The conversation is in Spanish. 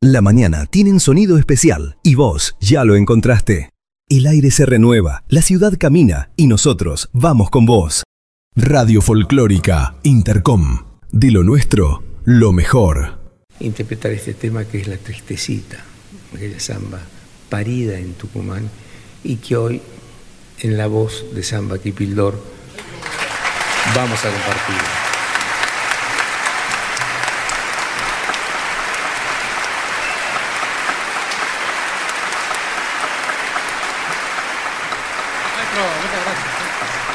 La mañana tiene un sonido especial y vos ya lo encontraste. El aire se renueva, la ciudad camina y nosotros vamos con vos. Radio Folclórica Intercom. De lo nuestro, lo mejor. Interpretar este tema que es La Tristecita, aquella samba parida en Tucumán y que hoy en la voz de Samba Kipildor vamos a compartir.